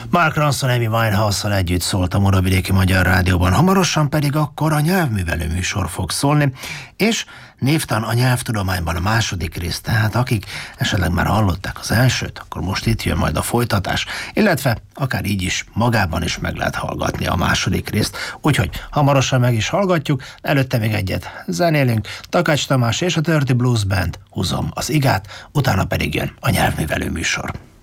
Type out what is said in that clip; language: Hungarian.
Mark Ronson, Amy Winehouse-szal együtt szólt a Muravidéki Magyar Rádióban, hamarosan pedig akkor a nyelvművelő műsor fog szólni, és névtan a nyelvtudományban a második rész, tehát akik esetleg már hallották az elsőt, akkor most itt jön majd a folytatás, illetve akár így is magában is meg lehet hallgatni a második részt, úgyhogy hamarosan meg is hallgatjuk, előtte még egyet zenélünk, Takács Tamás és a Dirty Blues Band, Húzom az igát, utána pedig jön a nyelvművelő műsor.